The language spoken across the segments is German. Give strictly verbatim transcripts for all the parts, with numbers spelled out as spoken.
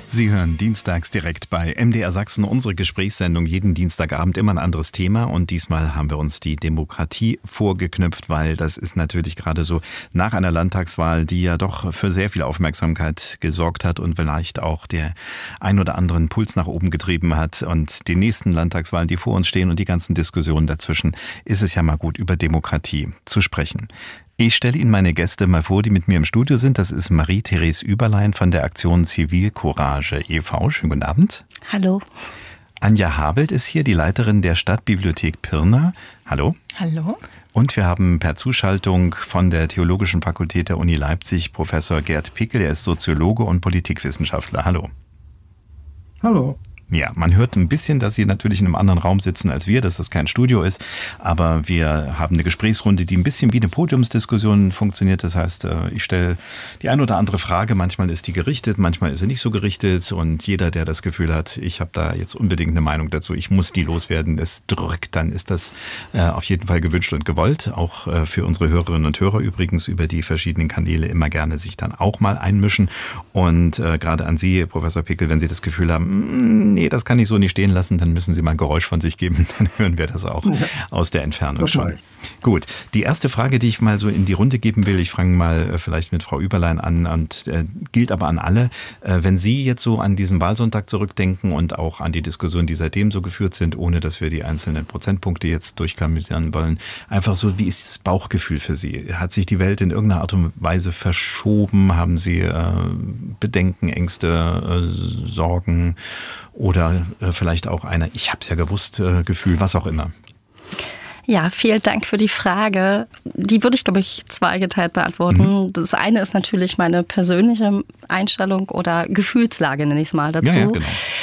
Sie hören dienstags direkt bei M D R Sachsen unsere Gesprächssendung. Jeden Dienstagabend immer ein anderes Thema. Und diesmal haben wir uns die Demokratie vorgeknüpft, weil das ist natürlich gerade so nach einer Landtagswahl, die ja doch für sehr viel Aufmerksamkeit gesorgt hat und vielleicht auch der ein oder anderen Puls nach oben getrieben hat. Und die nächsten Landtagswahlen, die vor uns stehen und die ganzen Diskussionen dazwischen, ist es ja mal gut, über Demokratie zu sprechen. Ich stelle Ihnen meine Gäste mal vor, die mit mir im Studio sind. Das ist Marie-Therese Überlein von der Aktion Zivilcourage e V Schönen guten Abend. Hallo. Anja Habelt ist hier, die Leiterin der Stadtbibliothek Pirna. Hallo. Hallo. Und wir haben per Zuschaltung von der Theologischen Fakultät der Uni Leipzig Professor Gerd Pickel. Er ist Soziologe und Politikwissenschaftler. Hallo. Hallo. Ja, man hört ein bisschen, dass Sie natürlich in einem anderen Raum sitzen als wir, dass das kein Studio ist. Aber wir haben eine Gesprächsrunde, die ein bisschen wie eine Podiumsdiskussion funktioniert. Das heißt, ich stelle die ein oder andere Frage. Manchmal ist die gerichtet, manchmal ist sie nicht so gerichtet. Und jeder, der das Gefühl hat, ich habe da jetzt unbedingt eine Meinung dazu, ich muss die loswerden, es drückt, dann ist das auf jeden Fall gewünscht und gewollt. Auch für unsere Hörerinnen und Hörer übrigens über die verschiedenen Kanäle immer gerne sich dann auch mal einmischen. Und gerade an Sie, Professor Pickel, wenn Sie das Gefühl haben, nee, das kann ich so nicht stehen lassen, dann müssen Sie mal ein Geräusch von sich geben, dann hören wir das auch ja. aus der Entfernung das schon. Gut, die erste Frage, die ich mal so in die Runde geben will, ich fange mal vielleicht mit Frau Überlein an und äh, gilt aber an alle. Äh, wenn Sie jetzt so an diesen Wahlsonntag zurückdenken und auch an die Diskussionen, die seitdem so geführt sind, ohne dass wir die einzelnen Prozentpunkte jetzt durchklamüsern wollen, einfach so, wie ist das Bauchgefühl für Sie? Hat sich die Welt in irgendeiner Art und Weise verschoben? Haben Sie äh, Bedenken, Ängste, äh, Sorgen oder äh, vielleicht auch eine Ich hab's ja gewusst äh, Gefühl, was auch immer? Ja, vielen Dank für die Frage. Die würde ich, glaube ich, zweigeteilt beantworten. Mhm. Das eine ist natürlich meine persönliche Einstellung oder Gefühlslage, nenne ich es mal dazu. Ja, ja, genau.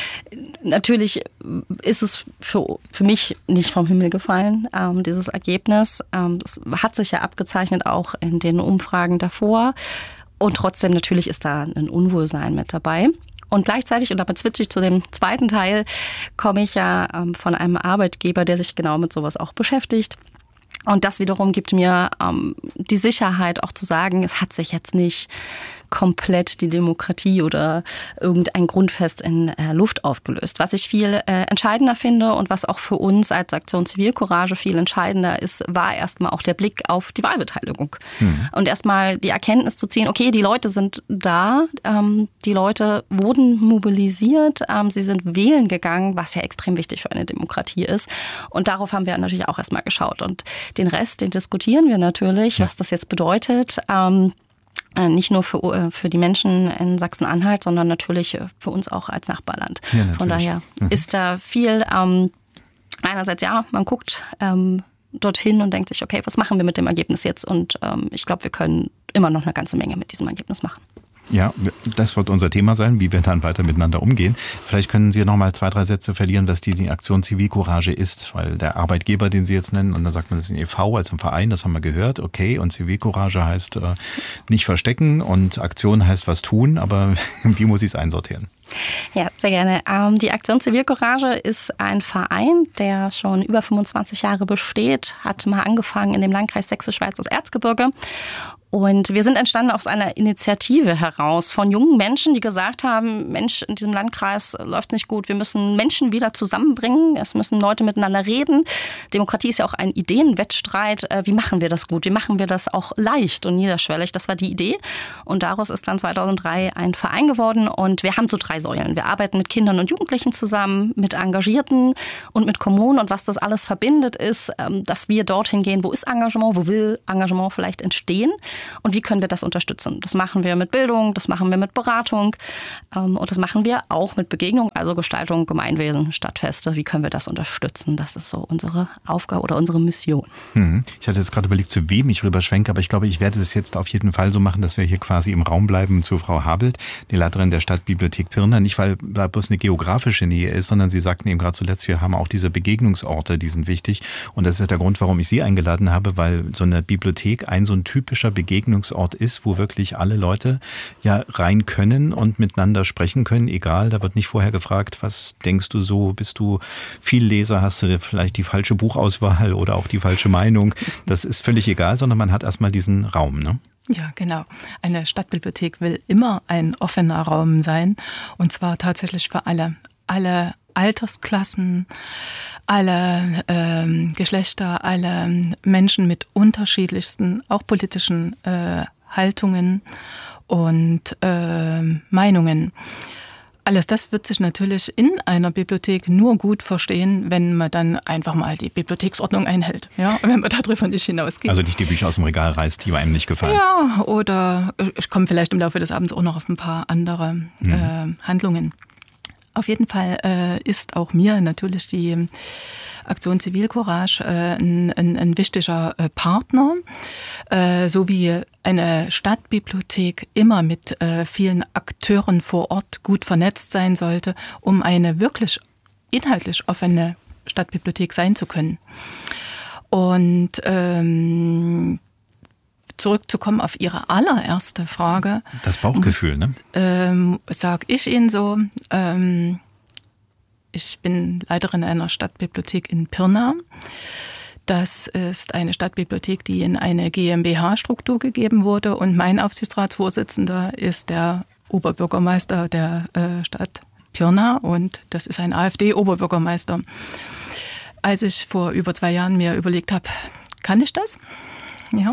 Natürlich ist es für, für mich nicht vom Himmel gefallen, ähm, dieses Ergebnis. Ähm, das hat sich ja abgezeichnet auch in den Umfragen davor. Und trotzdem natürlich ist da ein Unwohlsein mit dabei. Und gleichzeitig, und damit switche ich zu dem zweiten Teil, komme ich ja ähm, von einem Arbeitgeber, der sich genau mit sowas auch beschäftigt. Und das wiederum gibt mir ähm, die Sicherheit auch zu sagen, es hat sich jetzt nicht komplett die Demokratie oder irgendein Grundfest in äh, Luft aufgelöst. Was ich viel äh, entscheidender finde und was auch für uns als Aktion Zivilcourage viel entscheidender ist, war erstmal auch der Blick auf die Wahlbeteiligung. Mhm. Und erstmal die Erkenntnis zu ziehen, okay, die Leute sind da, ähm, die Leute wurden mobilisiert, ähm, sie sind wählen gegangen, was ja extrem wichtig für eine Demokratie ist. Und darauf haben wir natürlich auch erstmal geschaut. Und den Rest, den diskutieren wir natürlich, ja. was das jetzt bedeutet. Ähm, Nicht nur für, für die Menschen in Sachsen-Anhalt, sondern natürlich für uns auch als Nachbarland. Ja, von daher mhm. ist da viel, ähm, einerseits ja, man guckt ähm, dorthin und denkt sich, okay, was machen wir mit dem Ergebnis jetzt? Und ähm, ich glaube, wir können immer noch eine ganze Menge mit diesem Ergebnis machen. Ja, das wird unser Thema sein, wie wir dann weiter miteinander umgehen. Vielleicht können Sie noch mal zwei, drei Sätze verlieren, was die Aktion Zivilcourage ist, weil der Arbeitgeber, den Sie jetzt nennen, und dann sagt man, das ist ein e V, also ein Verein, das haben wir gehört, okay, und Zivilcourage heißt äh, nicht verstecken und Aktion heißt was tun, aber wie muss ich es einsortieren? Ja, sehr gerne. Ähm, die Aktion Zivilcourage ist ein Verein, der schon über fünfundzwanzig Jahre besteht, hat mal angefangen in dem Landkreis Sächsisch-Schweiz das Erzgebirge. Und wir sind entstanden aus einer Initiative heraus von jungen Menschen, die gesagt haben, Mensch, in diesem Landkreis läuft nicht gut, wir müssen Menschen wieder zusammenbringen, es müssen Leute miteinander reden. Demokratie ist ja auch ein Ideenwettstreit. Wie machen wir das gut? Wie machen wir das auch leicht und niederschwellig? Das war die Idee. Und daraus ist dann zweitausenddrei ein Verein geworden. Und wir haben so drei Säulen. Wir arbeiten mit Kindern und Jugendlichen zusammen, mit Engagierten und mit Kommunen. Und was das alles verbindet, ist, dass wir dorthin gehen, wo ist Engagement, wo will Engagement vielleicht entstehen. Und wie können wir das unterstützen? Das machen wir mit Bildung, das machen wir mit Beratung und das machen wir auch mit Begegnung, also Gestaltung, Gemeinwesen, Stadtfeste. Wie können wir das unterstützen? Das ist so unsere Aufgabe oder unsere Mission. Hm. Ich hatte jetzt gerade überlegt, zu wem ich rüberschwenke, aber ich glaube, ich werde das jetzt auf jeden Fall so machen, dass wir hier quasi im Raum bleiben zu Frau Habelt, die Leiterin der Stadtbibliothek Pirna. Nicht, weil da bloß eine geografische Nähe ist, sondern Sie sagten eben gerade zuletzt, wir haben auch diese Begegnungsorte, die sind wichtig. Und das ist der Grund, warum ich Sie eingeladen habe, weil so eine Bibliothek ein so ein typischer Begegnungsort Begegnungsort ist, wo wirklich alle Leute ja rein können und miteinander sprechen können, egal, da wird nicht vorher gefragt, was denkst du so, bist du viel Leser, hast du vielleicht die falsche Buchauswahl oder auch die falsche Meinung, das ist völlig egal, sondern man hat erstmal diesen Raum, ne? Ja, genau. Eine Stadtbibliothek will immer ein offener Raum sein, und zwar tatsächlich für alle. Alle Altersklassen, alle ähm, Geschlechter, alle Menschen mit unterschiedlichsten, auch politischen äh, Haltungen und äh, Meinungen. Alles das wird sich natürlich in einer Bibliothek nur gut verstehen, wenn man dann einfach mal die Bibliotheksordnung einhält, ja, wenn man darüber nicht hinausgeht. Also nicht die Bücher aus dem Regal reißt, die einem nicht gefallen. Ja, oder ich komme vielleicht im Laufe des Abends auch noch auf ein paar andere mhm. äh, Handlungen. Auf jeden Fall äh, ist auch mir natürlich die Aktion Zivilcourage äh, ein, ein, ein wichtiger äh, Partner, äh, so wie eine Stadtbibliothek immer mit äh, vielen Akteuren vor Ort gut vernetzt sein sollte, um eine wirklich inhaltlich offene Stadtbibliothek sein zu können. Und ähm, zurückzukommen auf Ihre allererste Frage. Das Bauchgefühl, muss, ne? Ähm, sag ich Ihnen so, ähm, ich bin Leiterin einer Stadtbibliothek in Pirna. Das ist eine Stadtbibliothek, die in eine GmbH-Struktur gegeben wurde, und mein Aufsichtsratsvorsitzender ist der Oberbürgermeister der äh, Stadt Pirna, und das ist ein AfD-Oberbürgermeister. Als ich vor über zwei Jahren mir überlegt habe, kann ich das? Ja.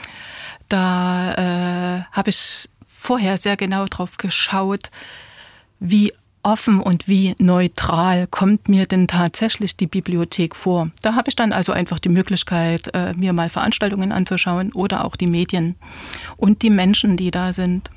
Da äh, habe ich vorher sehr genau drauf geschaut, wie offen und wie neutral kommt mir denn tatsächlich die Bibliothek vor. Da habe ich dann also einfach die Möglichkeit, äh, mir mal Veranstaltungen anzuschauen oder auch die Medien und die Menschen, die da sind.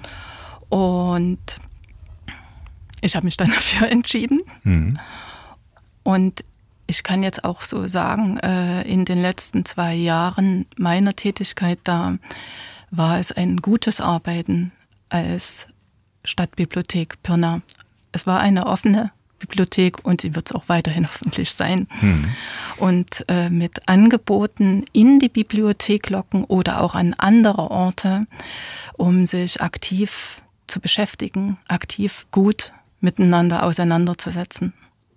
Und ich habe mich dann dafür entschieden. Mhm. Und ich kann jetzt auch so sagen, in den letzten zwei Jahren meiner Tätigkeit da war es ein gutes Arbeiten als Stadtbibliothek Pirna. Es war eine offene Bibliothek und sie wird es auch weiterhin hoffentlich sein. Hm. Und äh, mit Angeboten in die Bibliothek locken oder auch an andere Orte, um sich aktiv zu beschäftigen, aktiv gut miteinander auseinanderzusetzen.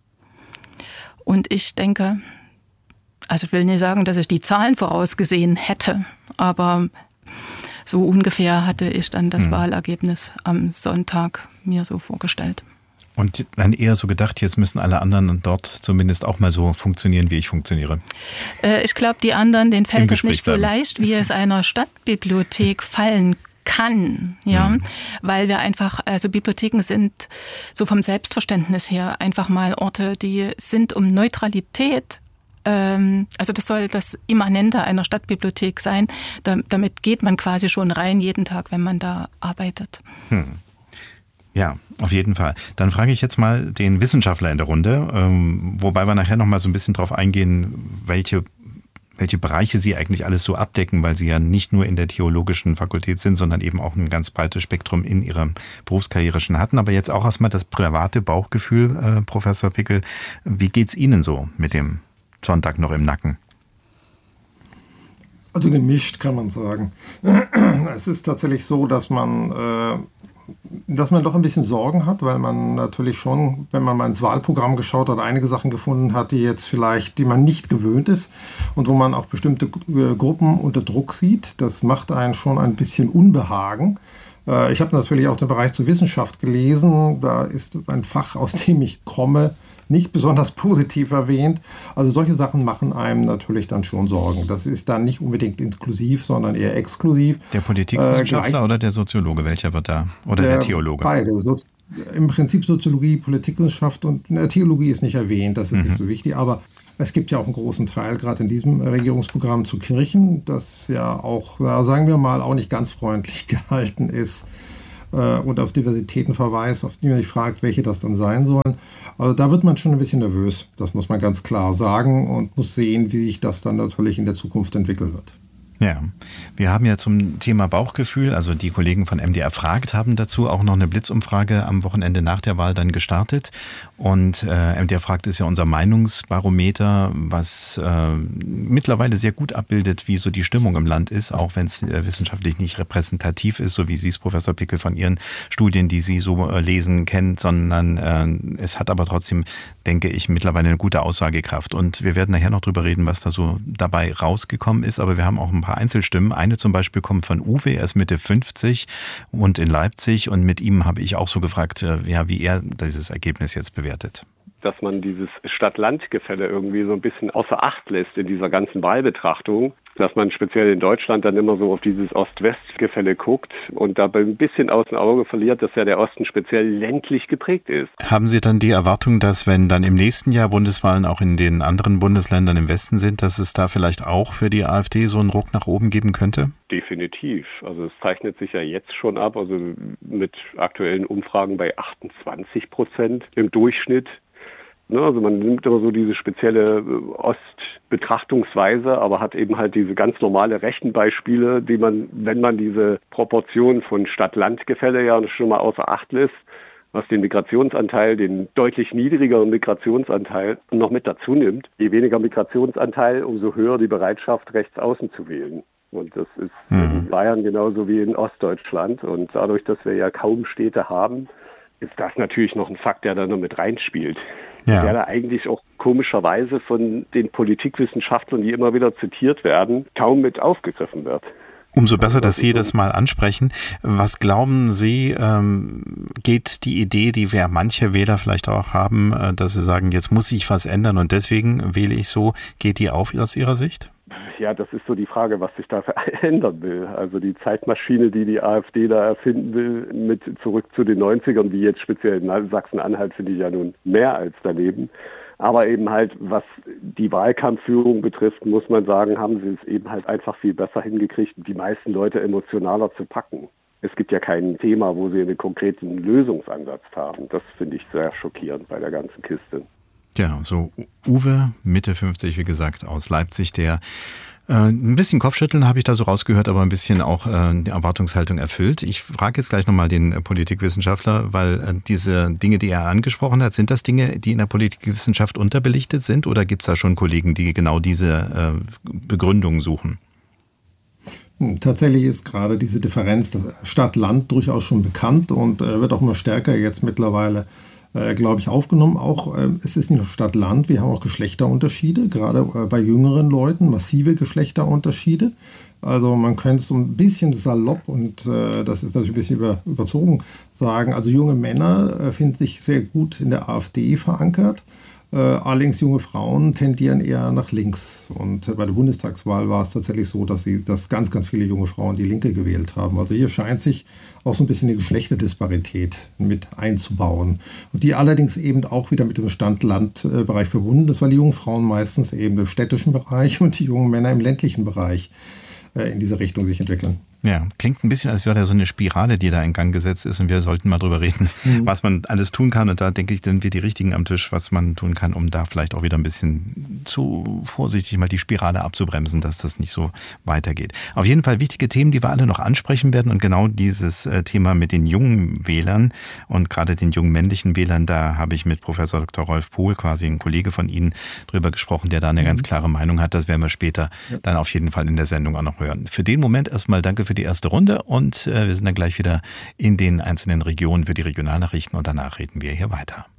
Und ich denke, also ich will nicht sagen, dass ich die Zahlen vorausgesehen hätte, aber so ungefähr hatte ich dann das hm. Wahlergebnis am Sonntag mir so vorgestellt. Und dann eher so gedacht, jetzt müssen alle anderen dort zumindest auch mal so funktionieren, wie ich funktioniere. Äh, ich glaube, die anderen, denen fällt es nicht so leicht, wie es einer Stadtbibliothek fallen kann, ja, mhm. weil wir einfach, also Bibliotheken sind so vom Selbstverständnis her einfach mal Orte, die sind um Neutralität, ähm, also das soll das Immanente einer Stadtbibliothek sein, da, damit geht man quasi schon rein jeden Tag, wenn man da arbeitet. Hm. Ja, auf jeden Fall. Dann frage ich jetzt mal den Wissenschaftler in der Runde, ähm, wobei wir nachher noch mal so ein bisschen drauf eingehen, welche welche Bereiche Sie eigentlich alles so abdecken, weil Sie ja nicht nur in der theologischen Fakultät sind, sondern eben auch ein ganz breites Spektrum in Ihrer Berufskarriere schon hatten. Aber jetzt auch erstmal das private Bauchgefühl, äh, Professor Pickel. Wie geht's Ihnen so mit dem Sonntag noch im Nacken? Also gemischt, kann man sagen. Es ist tatsächlich so, dass man, äh, dass man doch ein bisschen Sorgen hat, weil man natürlich schon, wenn man mal ins Wahlprogramm geschaut hat, einige Sachen gefunden hat, die jetzt vielleicht, die man nicht gewöhnt ist und wo man auch bestimmte äh, Gruppen unter Druck sieht. Das macht einen schon ein bisschen Unbehagen. Äh, ich habe natürlich auch den Bereich zur Wissenschaft gelesen. Da ist ein Fach, aus dem ich komme, nicht besonders positiv erwähnt. Also solche Sachen machen einem natürlich dann schon Sorgen. Das ist dann nicht unbedingt inklusiv, sondern eher exklusiv. Der Politikwissenschaftler äh, oder der Soziologe, welcher wird da? Oder der, der Theologe? Beide. So, im Prinzip Soziologie, Politikwissenschaft und Theologie ist nicht erwähnt, das ist mhm. nicht so wichtig. Aber es gibt ja auch einen großen Teil, gerade in diesem Regierungsprogramm zu Kirchen, das ja auch, sagen wir mal, auch nicht ganz freundlich gehalten ist und auf Diversitäten verweist, auf die man sich fragt, welche das dann sein sollen. Also da wird man schon ein bisschen nervös, das muss man ganz klar sagen und muss sehen, wie sich das dann natürlich in der Zukunft entwickeln wird. Ja, wir haben ja zum Thema Bauchgefühl, also die Kollegen von M D R fragt haben dazu auch noch eine Blitzumfrage am Wochenende nach der Wahl dann gestartet. Und äh, M D R fragt ist ja unser Meinungsbarometer, was äh, mittlerweile sehr gut abbildet, wie so die Stimmung im Land ist, auch wenn es äh, wissenschaftlich nicht repräsentativ ist, so wie Sie es, Professor Pickel, von Ihren Studien, die Sie so äh, lesen, kennt, sondern äh, es hat aber trotzdem, denke ich, mittlerweile eine gute Aussagekraft. Und wir werden nachher noch drüber reden, was da so dabei rausgekommen ist, aber wir haben auch ein paar paar Einzelstimmen. Eine zum Beispiel kommt von Uwe, er ist Mitte fünfzig und in Leipzig. Und mit ihm habe ich auch so gefragt, ja, wie er dieses Ergebnis jetzt bewertet. Dass man dieses Stadt-Land-Gefälle irgendwie so ein bisschen außer Acht lässt in dieser ganzen Wahlbetrachtung, dass man speziell in Deutschland dann immer so auf dieses Ost-West-Gefälle guckt und dabei ein bisschen aus dem Auge verliert, dass ja der Osten speziell ländlich geprägt ist. Haben Sie dann die Erwartung, dass wenn dann im nächsten Jahr Bundeswahlen auch in den anderen Bundesländern im Westen sind, dass es da vielleicht auch für die AfD so einen Ruck nach oben geben könnte? Definitiv. Also es zeichnet sich ja jetzt schon ab, also mit aktuellen Umfragen bei achtundzwanzig Prozent im Durchschnitt. Also man nimmt immer so diese spezielle Ostbetrachtungsweise, aber hat eben halt diese ganz normale Rechenbeispiele, die man, wenn man diese Proportion von Stadt-Land-Gefälle ja schon mal außer Acht lässt, was den Migrationsanteil, den deutlich niedrigeren Migrationsanteil noch mit dazu nimmt. Je weniger Migrationsanteil, umso höher die Bereitschaft, rechts außen zu wählen. Und das ist mhm. in Bayern genauso wie in Ostdeutschland. Und dadurch, dass wir ja kaum Städte haben, ist das natürlich noch ein Fakt, der da noch mit reinspielt. Ja. Der da eigentlich auch komischerweise von den Politikwissenschaftlern, die immer wieder zitiert werden, kaum mit aufgegriffen wird. Umso besser, dass Sie das mal ansprechen. Was glauben Sie, ähm, geht die Idee, die wir manche Wähler vielleicht auch haben, äh, dass sie sagen, jetzt muss sich was ändern und deswegen wähle ich so, geht die auf aus Ihrer Sicht? Ja, das ist so die Frage, was sich da verändern will. Also die Zeitmaschine, die die AfD da erfinden will, mit zurück zu den neunzigern, wie jetzt speziell in Sachsen-Anhalt, finde ich ja nun mehr als daneben. Aber eben halt, was die Wahlkampfführung betrifft, muss man sagen, haben sie es eben halt einfach viel besser hingekriegt, die meisten Leute emotionaler zu packen. Es gibt ja kein Thema, wo sie einen konkreten Lösungsansatz haben. Das finde ich sehr schockierend bei der ganzen Kiste. Ja, so Uwe, Mitte fünfzig, wie gesagt, aus Leipzig, der äh, ein bisschen Kopfschütteln habe ich da so rausgehört, aber ein bisschen auch äh, die Erwartungshaltung erfüllt. Ich frage jetzt gleich nochmal den äh, Politikwissenschaftler, weil äh, diese Dinge, die er angesprochen hat, sind das Dinge, die in der Politikwissenschaft unterbelichtet sind oder gibt es da schon Kollegen, die genau diese äh, Begründungen suchen? Tatsächlich ist gerade diese Differenz Stadt-Land durchaus schon bekannt und äh, wird auch immer stärker jetzt mittlerweile Äh, glaube ich, aufgenommen. Auch äh, es ist nicht nur Stadt-Land, wir haben auch Geschlechterunterschiede, gerade äh, bei jüngeren Leuten, massive Geschlechterunterschiede. Also man könnte es so ein bisschen salopp und äh, das ist natürlich ein bisschen über, überzogen sagen. Also junge Männer äh, finden sich sehr gut in der AfD verankert. Äh, allerdings junge Frauen tendieren eher nach links. Und äh, bei der Bundestagswahl war es tatsächlich so, dass, sie, dass ganz, ganz viele junge Frauen die Linke gewählt haben. Also hier scheint sich auch so ein bisschen eine Geschlechterdisparität mit einzubauen. Und die allerdings eben auch wieder mit dem Stadt-Land-Bereich verbunden ist, weil die jungen Frauen meistens eben im städtischen Bereich und die jungen Männer im ländlichen Bereich äh, in diese Richtung sich entwickeln. Ja, klingt ein bisschen, als wäre da so eine Spirale, die da in Gang gesetzt ist und wir sollten mal drüber reden, mhm. was man alles tun kann und da denke ich, sind wir die Richtigen am Tisch, was man tun kann, um da vielleicht auch wieder ein bisschen zu vorsichtig mal die Spirale abzubremsen, dass das nicht so weitergeht. Auf jeden Fall wichtige Themen, die wir alle noch ansprechen werden und genau dieses Thema mit den jungen Wählern und gerade den jungen männlichen Wählern, da habe ich mit Professor Doktor Rolf Pohl, quasi ein Kollege von Ihnen, drüber gesprochen, der da eine mhm. ganz klare Meinung hat. Das werden wir später ja. dann auf jeden Fall in der Sendung auch noch hören. Für den Moment erstmal danke für die erste Runde und äh, wir sind dann gleich wieder in den einzelnen Regionen für die Regionalnachrichten und danach reden wir hier weiter.